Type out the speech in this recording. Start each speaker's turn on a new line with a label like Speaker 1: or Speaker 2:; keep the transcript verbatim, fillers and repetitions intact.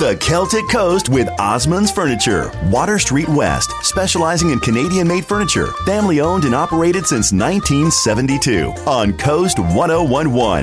Speaker 1: The Celtic Coast with Osmond's Furniture. Water Street West, specializing in Canadian-made furniture. Family owned and operated since nineteen seventy-two. On Coast ten eleven.